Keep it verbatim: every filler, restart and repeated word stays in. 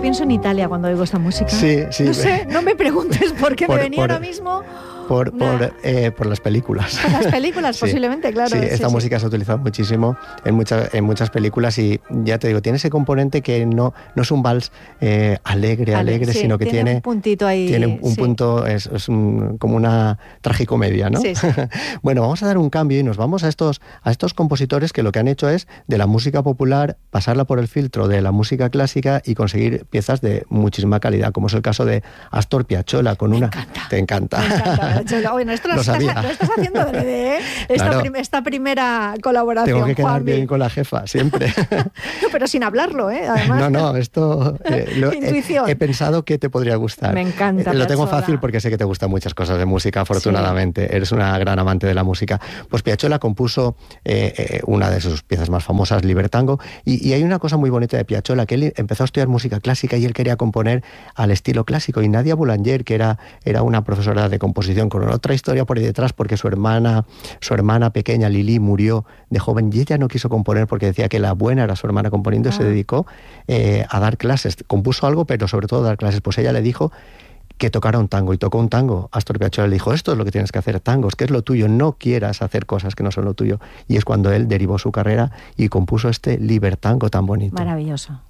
pienso en Italia cuando oigo esta música. Sí, sí. No sé, no me preguntes por qué Por- me venía por- ahora mismo. Por, Nah. por, eh, por las películas. Por las películas, Sí. posiblemente, claro. Sí, sí, esta sí. música se ha utilizado muchísimo en muchas, en muchas películas y ya te digo, tiene ese componente que no, no es un vals eh, alegre, Ale- alegre, sí, sino que tiene tiene, un puntito ahí. tiene un sí. punto, es, es un- como una tragicomedia, ¿no? Sí, sí. Bueno, vamos a dar un cambio y nos vamos a estos, a estos compositores que lo que han hecho es de la música popular pasarla por el filtro de la música clásica y conseguir piezas de muchísima calidad, como es el caso de Astor Piazzolla con Me una... encanta. Te encanta. Me encanta. Yo- Bueno, esto lo, Lo estás, sabía. lo estás haciendo de ¿eh? Esta, Claro. prim- esta primera colaboración, Tengo que quedar Juanmi. bien con la jefa, siempre. No, pero sin hablarlo, ¿eh? Además. No, no, esto eh, lo- Intuición. he, he pensado que te podría gustar. Me encanta Eh, Lo tengo Piazzolla. fácil porque sé que te gustan muchas cosas de música, afortunadamente. Eres una gran amante de la música. Pues Piazzolla compuso eh, eh, una de sus piezas más famosas, Libertango, y, y hay una cosa muy bonita de Piazzolla, que él empezó a estudiar música clásica y él quería componer al estilo clásico. Y Nadia Boulanger, que era, era una profesora de composición con otra historia por ahí detrás, porque su hermana, su hermana pequeña, Lili, murió de joven y ella no quiso componer porque decía que la buena era su hermana componiendo y Ah. se dedicó eh, a dar clases. Compuso algo, pero sobre todo a dar clases. Pues ella le dijo que tocara un tango y tocó un tango. Astor Piazzolla le dijo, esto es lo que tienes que hacer, tangos, que es lo tuyo, no quieras hacer cosas que no son lo tuyo. Y es cuando él derivó su carrera y compuso este Libertango tan bonito. Maravilloso.